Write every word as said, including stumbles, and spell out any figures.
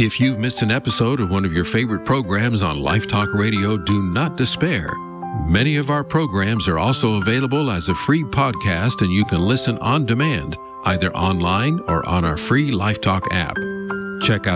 If you've missed an episode of one of your favorite programs on Life Talk Radio, do not despair. Many of our programs are also available as a free podcast, and you can listen on demand, either online or on our free Life Talk app. Check out